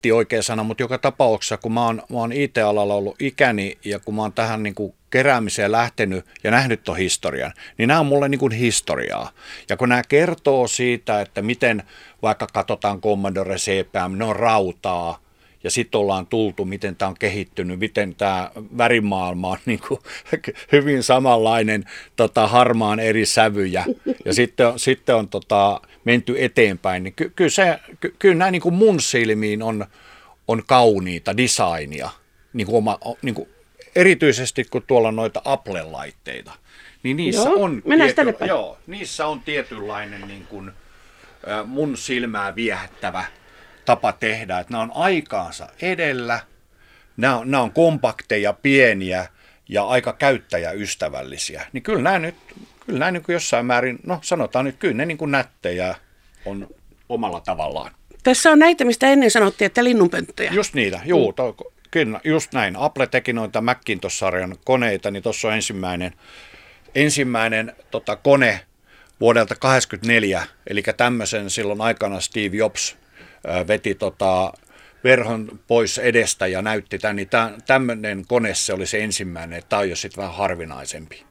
netti oikea sana, mutta joka tapauksessa, kun mä oon IT-alalla ollut ikäni ja kun mä oon tähän niin kuin keräämiseen lähtenyt ja nähnyt ton historian, niin nämä on mulle niin kuin historiaa. Ja kun nämä kertoo siitä, että miten vaikka katsotaan Commodore CPM, ne on rautaa, ja sitten ollaan tultu, miten tämä on kehittynyt, miten tämä värimaailma on niin kuin hyvin samanlainen, harmaan eri sävyjä, ja sitten on menty eteenpäin, niin kyllä nämä niin kuin mun silmiin on kauniita designia, niin kuin niin kuin erityisesti kun tuolla on noita Apple-laitteita, niin niissä on tietynlainen niin kuin, mun silmää viehättävä tapa tehdä, että nämä on aikaansa edellä, nämä on kompakteja, pieniä ja aika käyttäjäystävällisiä. Niin kyllä nämä niin kuin jossain määrin, no sanotaan nyt, kyllä ne niin kuin nättejä on omalla tavallaan. Tässä on näitä, mistä ennen sanottiin, että linnunpönttöjä. Just niitä, kyllä, just näin. Apple teki noita Macintosh-sarjan koneita, niin tuossa on ensimmäinen kone vuodelta 1984, eli tämmöisen silloin aikana Steve Jobs veti verhon pois edestä ja näytti tämän, niin tämmöinen kone se oli se ensimmäinen, tämä on jo sitten vähän harvinaisempi.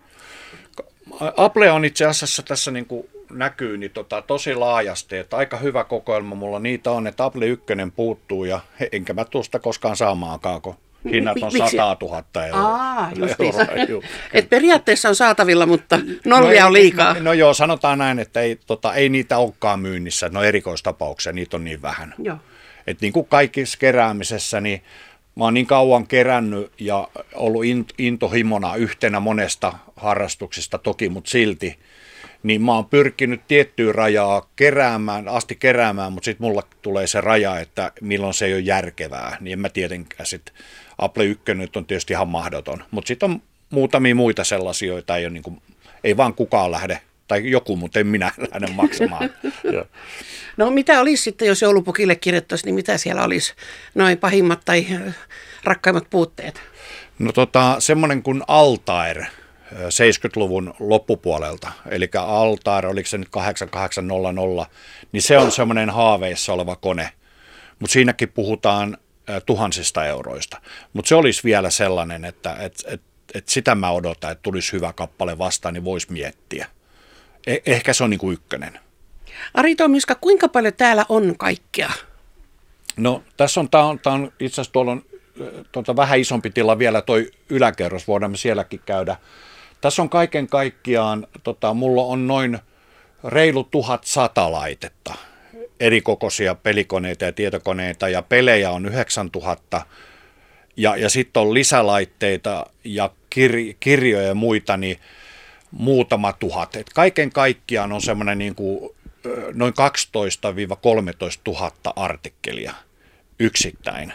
Apple on itse asiassa tässä niin kuin näkyy niin tosi laajasti, että aika hyvä kokoelma mulla niitä on, että Apple 1 puuttuu ja enkä mä tuosta koskaan saamaankaan, kun hinnat on 100 000 euroa. Et periaatteessa on saatavilla, mutta nollia on liikaa. No joo, sanotaan näin, että ei niitä olekaan myynnissä, no erikoistapauksia, niitä on niin vähän. Joo. Et niin kuin kaikissa keräämisessä, niin mä oon niin kauan kerännyt ja ollut intohimona yhtenä monesta harrastuksesta toki, mutta silti, niin mä oon pyrkinyt tiettyä rajaa keräämään, mutta sitten mulla tulee se raja, että milloin se ei ole järkevää, niin en mä tietenkään sitten. Apple 1 nyt on tietysti ihan mahdoton, mutta sitten on muutamia muita sellaisia, joita ei ole niin kuin, ei vaan kukaan lähde, tai joku, mutta en minä lähde maksamaan. No mitä olisi sitten, jos joulupukille kirjoittaisi, niin mitä siellä olisi noin pahimmat tai rakkaimmat puutteet? No semmoinen kuin Altair 70-luvun loppupuolelta, eli Altair, oliko se nyt 8800, niin se on semmoinen haaveissa oleva kone, mutta siinäkin puhutaan tuhansista euroista. Mutta se olisi vielä sellainen, että sitä mä odotan, että tulisi hyvä kappale vastaan, niin voisi miettiä. Ehkä se on niin kuin ykkönen. Ari Tomiska, kuinka paljon täällä on kaikkea? No tässä tää on itse asiassa tuolla on vähän isompi tila vielä, toi yläkerros, voidaan me sielläkin käydä. Tässä on kaiken kaikkiaan, mulla on noin reilu 1100 laitetta, erikokoisia pelikoneita ja tietokoneita, ja pelejä on 9000, ja sitten on lisälaitteita ja kirjoja ja muita, niin muutama tuhat. Et kaiken kaikkiaan on semmoinen niin kuin noin 12 000–13 000 artikkelia yksittäin.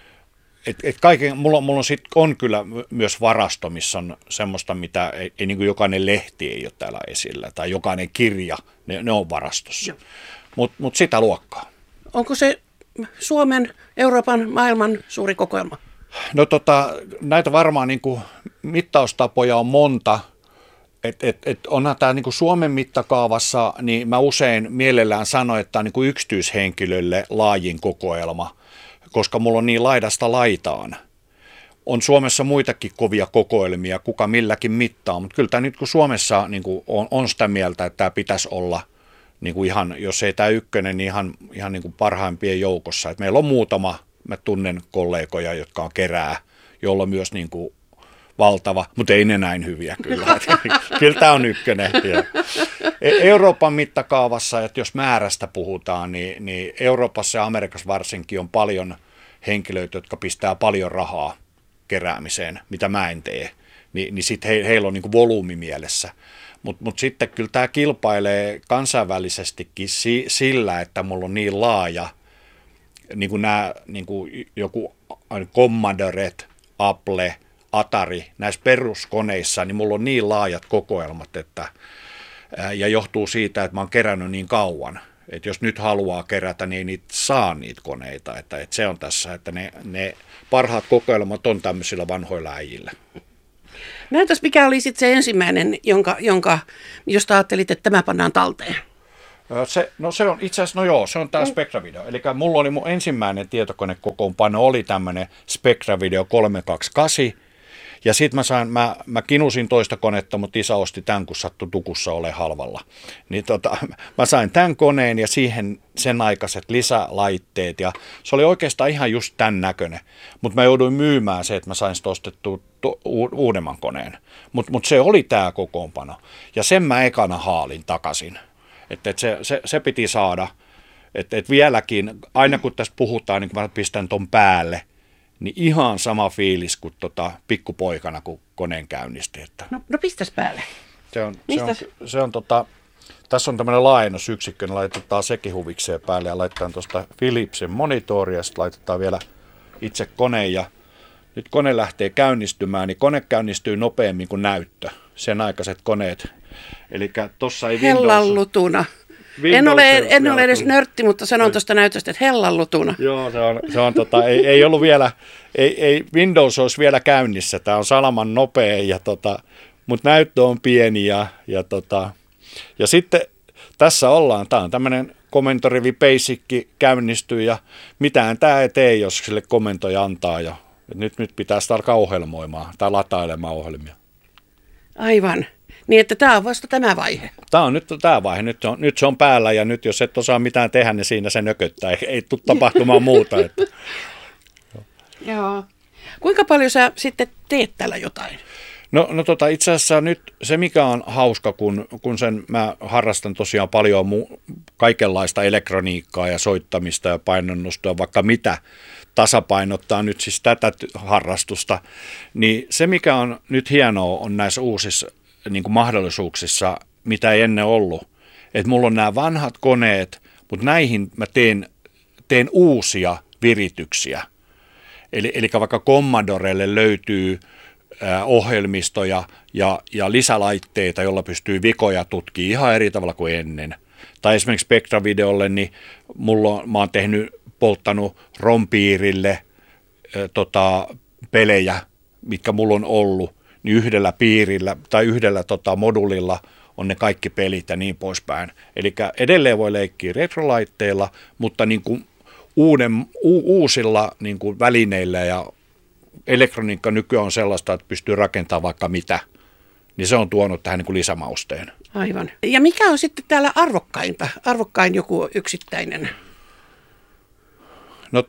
Mulla on kyllä myös varasto, missä on semmoista, mitä ei niin kuin jokainen lehti ei ole täällä esillä, tai jokainen kirja, ne on varastossa. Mut sitä luokkaa. Onko se Suomen, Euroopan, maailman suuri kokoelma? No näitä varmaan niin kuin mittaustapoja on monta. Onhan tämä niin kuin Suomen mittakaavassa, niin mä usein mielellään sanon, että tämä on niin kuin yksityishenkilölle laajin kokoelma, koska mulla on niin laidasta laitaan. On Suomessa muitakin kovia kokoelmia, kuka milläkin mittaa, mutta kyllä tämä nyt kun Suomessa niin kuin on sitä mieltä, että tämä pitäisi olla niin kuin ihan, jos ei tämä ykkönen, niin ihan niin kuin parhaimpien joukossa. Et meillä on muutama, mä tunnen kollegoja, jotka on kerää, jolla on myös niin kuin valtava, mutta ei ne näin hyviä kyllä. Kyllä tämä on ykkönen. Euroopan mittakaavassa, että jos määrästä puhutaan, niin Euroopassa ja Amerikassa varsinkin on paljon henkilöitä, jotka pistää paljon rahaa keräämiseen, mitä mä en tee. Niin sitten heillä on niin kuin volyymi mielessä. Mutta sitten kyllä tämä kilpailee kansainvälisestikin sillä, että mulla on niin laaja, niin kuin nämä niin kuin joku Commodore, Apple, Atari, näissä peruskoneissa, niin mulla on niin laajat kokoelmat, ja johtuu siitä, että mä oon kerännyt niin kauan, että jos nyt haluaa kerätä, niin ei niitä saa niitä koneita, että se on tässä, että ne parhaat kokoelmat on tämmöisillä vanhoilla äijillä. Näytäs, mikä oli sitten se ensimmäinen, josta ajattelit, että tämä pannaan talteen? Se on itse asiassa, se on tämä Spectra Video. Eli mulla oli mun ensimmäinen tietokonekokoonpano oli tämmöinen Spectra Video 328. Ja sitten mä kinusin toista konetta, mutta isä osti tämän, kun sattui tukussa ole halvalla. Niin mä sain tämän koneen ja siihen sen aikaiset lisälaitteet. Ja se oli oikeastaan ihan just tämän näköinen. Mutta mä jouduin myymään se, että mä sain sitä ostettua uudemman koneen. Mutta se oli tämä kokoonpano. Ja sen mä ekana haalin takaisin. Että se piti saada. Että vieläkin, aina kun tässä puhutaan, niin kun mä pistän ton päälle, niin ihan sama fiilis kuin pikkupoikana, kun koneen käynnisti. Että No pistäs päälle. Tässä on tämmöinen laajennusyksikkö, niin laitetaan sekin huvikseen päälle ja laitetaan tuosta Philipsin monitori ja sitten laitetaan vielä itse kone. Ja nyt kone lähtee käynnistymään, niin kone käynnistyy nopeammin kuin näyttö. Sen aikaiset koneet. Eli tuossa ei Hellallutuna. En ole edes nörtti, mutta sanon tuosta näytöstä, että hellallutuna. Joo, se on ei ollut vielä, ei Windows olisi vielä käynnissä. Tämä on salaman nopea, mutta näyttö on pieni ja sitten tässä ollaan. Tämä on tämmöinen komentorivi basic käynnistyy ja mitään tämä ei tee, jos sille komentoja antaa jo. Nyt pitäisi alkaa ohjelmoimaan tai latailemaan ohjelmia. Aivan. Niin, että tämä on vasta tämä vaihe. Tämä on nyt tämä vaihe. Nyt se on päällä ja nyt jos et osaa mitään tehdä, niin siinä se nököttää. Ei tule tapahtumaan muuta. Että. Joo. Kuinka paljon sä sitten teet tällä jotain? No itse asiassa nyt se, mikä on hauska, kun mä harrastan tosiaan paljon kaikenlaista elektroniikkaa ja soittamista ja painonnostoa, vaikka mitä tasapainottaa nyt siis tätä harrastusta, niin se, mikä on nyt hienoa, on näissä uusissa niin kuin mahdollisuuksissa, mitä ei ennen ollut. Että mulla on nämä vanhat koneet, mutta näihin mä teen uusia virityksiä. Eli vaikka Commodorelle löytyy ohjelmistoja ja lisälaitteita, joilla pystyy vikoja tutkimaan ihan eri tavalla kuin ennen. Tai esimerkiksi Spectra Videolle, niin mä oon polttanut ROM-piirille pelejä, mitkä mulla on ollut, niin yhdellä piirillä tai yhdellä modulilla on ne kaikki pelit ja niin poispäin. Eli edelleen voi leikkiä retrolaitteilla, mutta niin kuin uusilla niin kuin välineillä ja elektroniikka nykyään on sellaista, että pystyy rakentamaan vaikka mitä, niin se on tuonut tähän niin kuin lisämausteen. Aivan. Ja mikä on sitten täällä arvokkain joku yksittäinen? No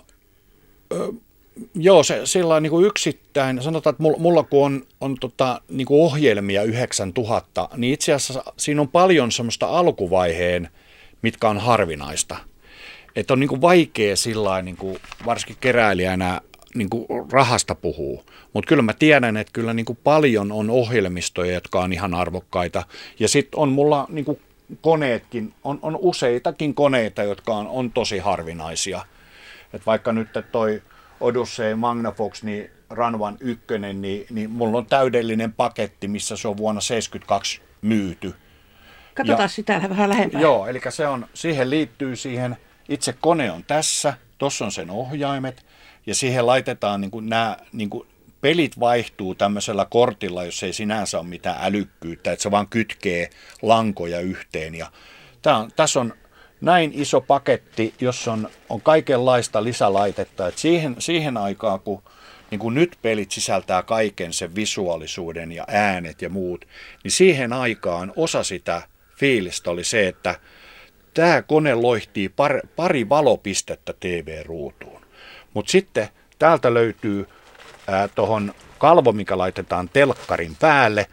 joo, se sillä niin kuin yksittäin, sanotaan, että mulla kun on niin kuin ohjelmia 9000, niin itse asiassa siinä on paljon semmoista alkuvaiheen, mitkä on harvinaista. Että on niin kuin vaikea sillä niin kuin varsinkin keräilijänä niin kuin rahasta puhuu, mutta kyllä mä tiedän, että kyllä niin kuin paljon on ohjelmistoja, jotka on ihan arvokkaita. Ja sitten on mulla niin kuin koneetkin, on useitakin koneita, jotka on tosi harvinaisia. Et vaikka nyt toi Odyssey Magnavox, niin Ranvan 1, niin mulla on täydellinen paketti, missä se on vuonna 1972 myyty. Katsotaan sitä vähän lähempää. Joo, eli siihen liittyy itse kone on tässä, tuossa on sen ohjaimet, ja siihen laitetaan nämä pelit vaihtuu tämmöisellä kortilla, jos ei sinänsä ole mitään älykkyyttä, että se vaan kytkee lankoja yhteen. Ja tässä on näin iso paketti, jossa on kaikenlaista lisälaitetta, että siihen aikaan, kun niin kuin nyt pelit sisältää kaiken sen visuaalisuuden ja äänet ja muut, niin siihen aikaan osa sitä fiilistä oli se, että tämä kone loihtii pari valopistettä TV-ruutuun. Mutta sitten täältä löytyy tuohon kalvo, mikä laitetaan telkkarin päälle,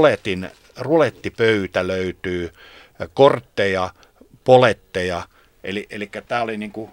rulettipöytä löytyy, kortteja, poletteja. Eli tämä oli niinku,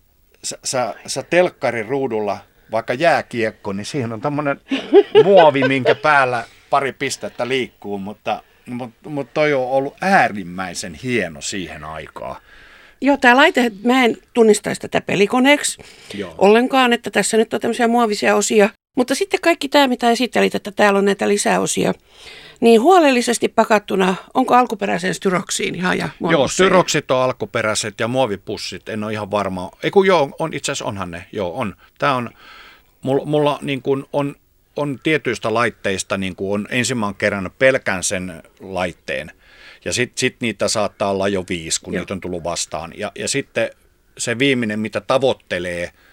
sä telkkarin ruudulla, vaikka jääkiekko, niin siihen on tämmöinen muovi, minkä päällä pari pistettä liikkuu, mutta toi on ollut äärimmäisen hieno siihen aikaan. Joo, tämä laite, mä en tunnistaisi tätä pelikoneeksi ollenkaan, että tässä nyt on tämmöisiä muovisia osia. Mutta sitten kaikki tämä, mitä esittelit, että täällä on näitä lisäosia, niin huolellisesti pakattuna, onko alkuperäisen styroksiin ihan ja muovipusseihin? Joo, styroksit on alkuperäiset ja muovipussit, en ole ihan varma. Itse asiassa onhan ne, on. Tämä on, mulla niin kuin on tietyistä laitteista, niin kuin on ensimmäinen kerran pelkän sen laitteen. Ja sitten niitä saattaa olla jo 5, kun niitä on tullut vastaan. Ja sitten se viimeinen, mitä tavoittelee,